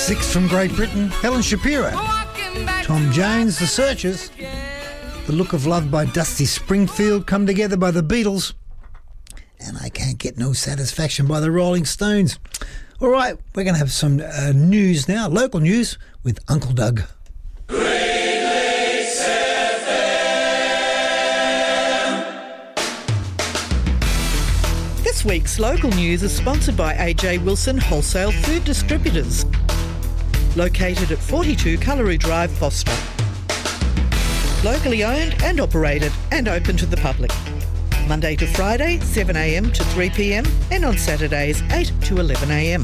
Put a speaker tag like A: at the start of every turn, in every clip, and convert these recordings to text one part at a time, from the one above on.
A: 6 from Great Britain, Helen Shapiro. Tom Jones, The Searchers. The Look of Love by Dusty Springfield, Come Together by the Beatles. And I Can't Get No Satisfaction by the Rolling Stones. All right, we're going to have some news now, local news with Uncle Doug.
B: This week's local news is sponsored by AJ Wilson Wholesale Food Distributors, located at 42 Cullery Drive, Foster. Locally owned and operated and open to the public. Monday to Friday, 7am to 3pm, and on Saturdays, 8 to 11am.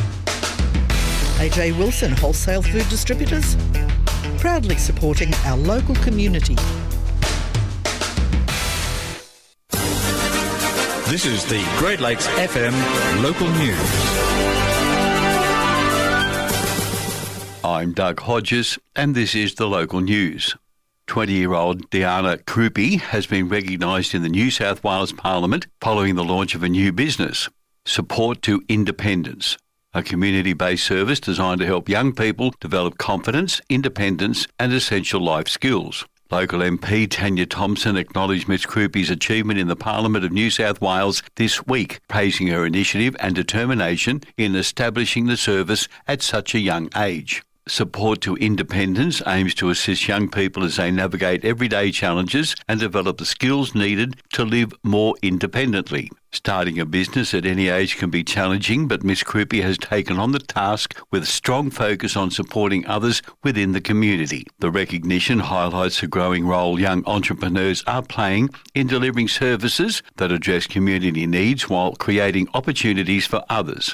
B: AJ Wilson Wholesale Food Distributors, proudly supporting our local community.
C: This is the Great Lakes FM local news.
D: I'm Doug Hodges, and this is the local news. 20-year-old Diana Krupi has been recognised in the New South Wales Parliament following the launch of a new business, Support to Independence, a community-based service designed to help young people develop confidence, independence and essential life skills. Local MP Tanya Thompson acknowledged Ms Krupi's achievement in the Parliament of New South Wales this week, praising her initiative and determination in establishing the service at such a young age. Support to Independence aims to assist young people as they navigate everyday challenges and develop the skills needed to live more independently. Starting a business at any age can be challenging, but Ms Krupi has taken on the task with a strong focus on supporting others within the community. The recognition highlights the growing role young entrepreneurs are playing in delivering services that address community needs while creating opportunities for others.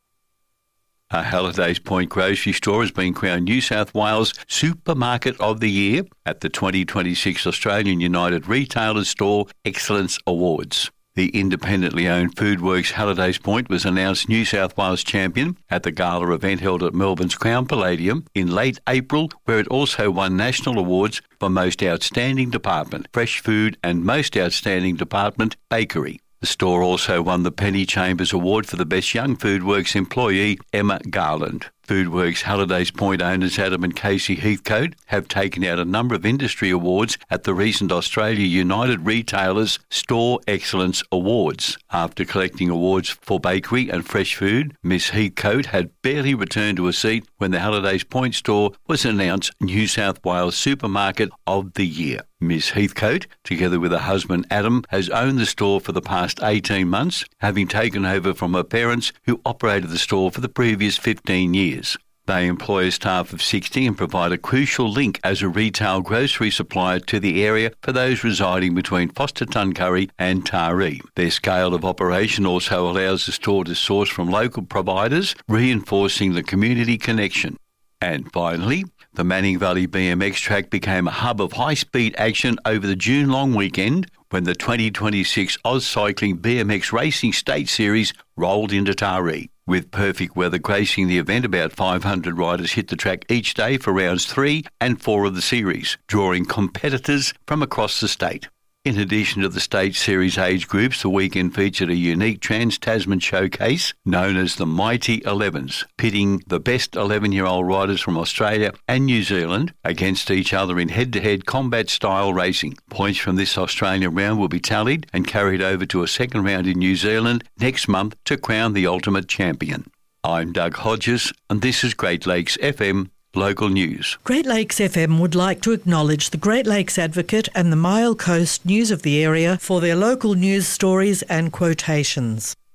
D: A Hallidays Point grocery store has been crowned New South Wales Supermarket of the Year at the 2026 Australian United Retailers Store Excellence Awards. The independently owned Foodworks Hallidays Point was announced New South Wales champion at the gala event held at Melbourne's Crown Palladium in late April, where it also won national awards for Most Outstanding Department, Fresh Food, and Most Outstanding Department, Bakery. The store also won the Penny Chambers Award for the Best Young Foodworks Employee, Emma Garland. Foodworks Hallidays Point owners Adam and Casey Heathcote have taken out a number of industry awards at the recent Australia United Retailers Store Excellence Awards. After collecting awards for bakery and fresh food, Miss Heathcote had barely returned to a seat when the Hallidays Point store was announced New South Wales Supermarket of the Year. Miss Heathcote, together with her husband Adam, has owned the store for the past 18 months, having taken over from her parents who operated the store for the previous 15 years. They employ a staff of 60 and provide a crucial link as a retail grocery supplier to the area for those residing between Foster Tuncurry and Taree. Their scale of operation also allows the store to source from local providers, reinforcing the community connection. And finally, the Manning Valley BMX track became a hub of high-speed action over the June long weekend when the 2026 Oz Cycling BMX Racing State Series rolled into Taree. With perfect weather gracing the event, about 500 riders hit the track each day for rounds 3 and 4 of the series, drawing competitors from across the state. In addition to the state series age groups, the weekend featured a unique Trans-Tasman showcase known as the Mighty 11s, pitting the best 11-year-old riders from Australia and New Zealand against each other in head-to-head combat-style racing. Points from this Australian round will be tallied and carried over to a second round in New Zealand next month to crown the ultimate champion. I'm Doug Hodges, and this is Great Lakes FM Local News.
B: Great Lakes FM would like to acknowledge the Great Lakes Advocate and the Mile Coast News of the area for their local news stories and quotations.